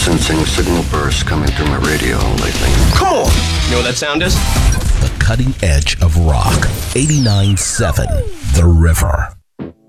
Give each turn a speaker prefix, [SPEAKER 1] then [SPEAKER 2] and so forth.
[SPEAKER 1] sensing signal bursts coming through my radio lately.
[SPEAKER 2] Come on! You know what that sound is?
[SPEAKER 3] The cutting edge of rock. 89.7 The River.